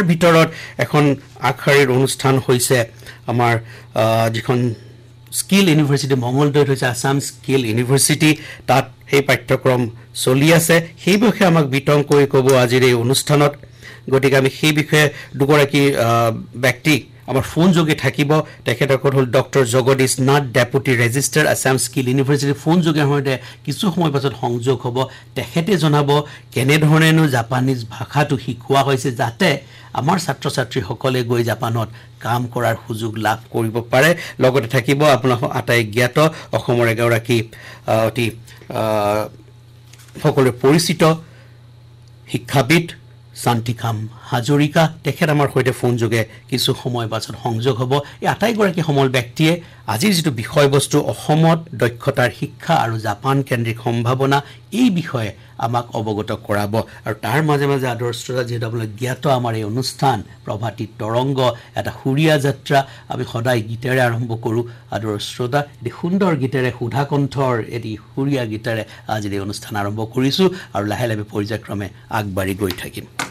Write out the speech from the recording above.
ভিতৰত এখন আগশাৰীৰ অনুষ্ঠান হৈছে আমাৰ যিখন স্কিল ইউনিভাৰ্চিটি মঙলদৈত হৈছে আসাম স্কিল ইউনিভাৰ্চিটি তাত সেই পাঠ্যক্ৰম চলি আছে সেই বিষয়ে আমাক বিতংকৈ ক'ব আজিৰ এই অনুষ্ঠানত গতিকে আমি সেই বিষয়ে দুগৰাকী ব্যক্তি আমাৰ ফোন যোগে থাকিব তেখেতসকল হ'ল doctor Jagdish Nath deputy registrar Assam skill university phone যোগে হওঁতে কিছু সময় পাছত সংযোগ হ'ব তেখেতে জনাব কেনেধৰণেনো জাপানীজ ভাষাটো শিকোৱা হৈছে যাতে আমাৰ ছাত্ৰ ছাত্ৰীসকলে গৈ জাপানত কাম কৰাৰ সুযোগ লাভ কৰিব পাৰে লগতে থাকিব আপোনালোক আটাই জ্ঞাত অসমৰ এগৰাকী অতি সকলোৰে পৰিচিত শিক্ষাবিদ শান্তিকাম হাজৰিকা তেখেত আমাৰ সৈতে ফোন যোগে কিছু সময় পাছত সংযোগ হ'ব এই আটাইগৰাকী সমল ব্যক্তিয়ে আজিৰ যিটো বিষয়বস্তু অসমত দক্ষতাৰ শিক্ষা আৰু জাপান কেন্দ্ৰিক সম্ভাৱনা এই বিষয়ে আমাক অৱগত কৰাব আৰু তাৰ মাজে মাজে আদৰ্শ শ্ৰোতা যেটা আপোনালোক জ্ঞাত আমাৰ এই অনুষ্ঠান প্ৰভাতী তৰংগ এটা সুৰীয়া যাত্ৰা আমি সদায় গীতেৰে আৰম্ভ কৰোঁ আদৰ্শ শ্ৰোতা এটি সুন্দৰ গীতেৰে সুধা কণ্ঠৰ এটি সুৰীয়া গীতেৰে আজিৰ এই অনুষ্ঠান আৰম্ভ কৰিছোঁ আৰু লাহে লাহে পৰ্যায়ক্ৰমে আগবাঢ়ি গৈ থাকিম